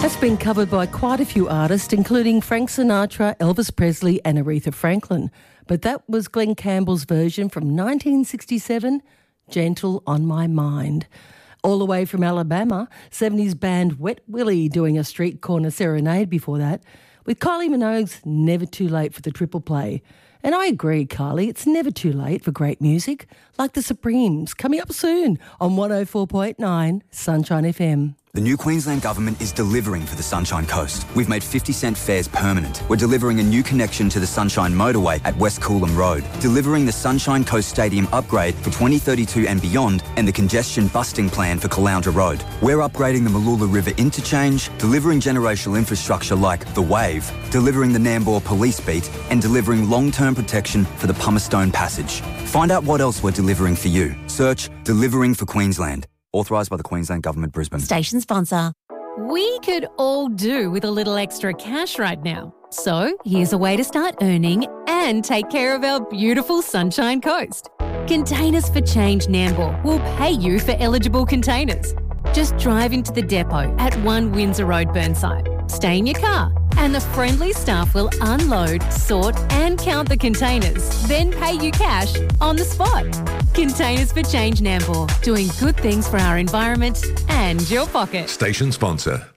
That's been covered by quite a few artists, including Frank Sinatra, Elvis Presley and Aretha Franklin. But that was Glenn Campbell's version from 1967, Gentle on My Mind. All the way from Alabama, 70s band Wet Willie doing a street corner serenade before that, with Kylie Minogue's Never Too Late for the triple play. And I agree, Kylie, it's never too late for great music, like the Supremes, coming up soon on 104.9 Sunshine FM. The new Queensland Government is delivering for the Sunshine Coast. We've made 50-cent fares permanent. We're delivering a new connection to the Sunshine Motorway at West Coolum Road, delivering the Sunshine Coast Stadium upgrade for 2032 and beyond, and the congestion busting plan for Caloundra Road. We're upgrading the Mooloola River interchange, delivering generational infrastructure like the Wave, delivering the Nambour Police Beat, and delivering long-term protection for the Pumicestone Passage. Find out what else we're delivering for you. Search Delivering for Queensland. Authorised by the Queensland Government, Brisbane. Station sponsor. We could all do with a little extra cash right now. So here's a way to start earning and take care of our beautiful Sunshine Coast. Containers for Change Nambour will pay you for eligible containers. Just drive into the depot at 1 Windsor Road, Burnside. Stay in your car and the friendly staff will unload, sort and count the containers, then pay you cash on the spot. Containers for Change Nambour, doing good things for our environment and your pocket. Station sponsor.